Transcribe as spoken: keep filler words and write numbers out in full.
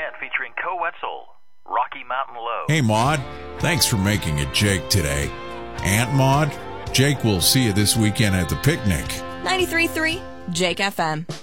Weekend featuring Co Wetzel, Rocky Mountain Low. Hey, Maud. Thanks for making it Jake today. Aunt Maud, Jake will see you this weekend at the picnic. ninety-three point three Jake F M.